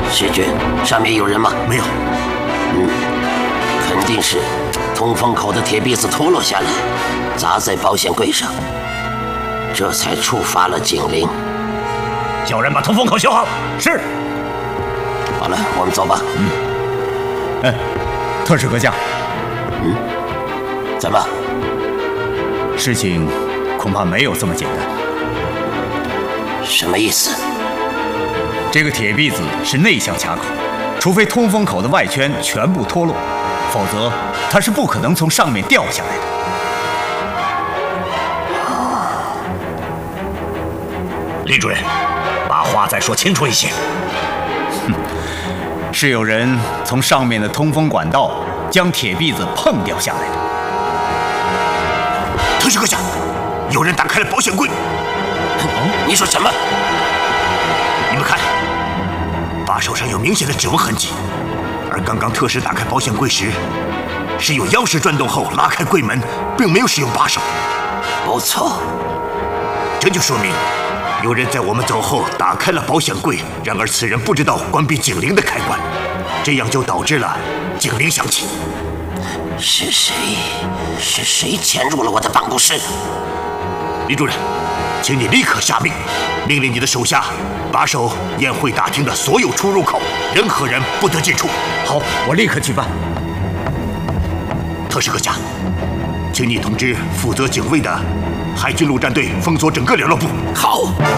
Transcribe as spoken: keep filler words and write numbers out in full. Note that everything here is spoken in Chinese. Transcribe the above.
世君，上面有人吗？ 没有。 嗯，肯定是通风口的铁篦子脱落下来，砸在保险柜上，这才触发了警铃。 叫人把通风口修好。是。 好了，我们走吧。 嗯。哎，特使阁下。 嗯。怎么？ 事情恐怕没有这么简单。 什么意思？ 这个铁篦子是内向卡口，除非通风口的外圈全部脱落，否则它是不可能从上面掉下来的。 李主任，把话再说清楚一些。 哼，是有人从上面的通风管道将铁篦子碰掉下来的。 特使阁下，有人打开了保险柜。 你说什么？ 你们看，把手上有明显的指纹痕迹，而刚刚特使打开保险柜时，是用钥匙转动后拉开柜门，并没有使用把手。 不错， 这就说明有人在我们走后打开了保险柜，然而此人不知道关闭警铃的开关，这样就导致了警铃响起。 是谁？是谁潜入了我的办公室？ 李主任，请你立刻下命，命令你的手下把守宴会大厅的所有出入口，任何人不得进出。 好，我立刻去办。 特使阁下，请你通知负责警卫的海军陆战队封锁整个联络部。 好。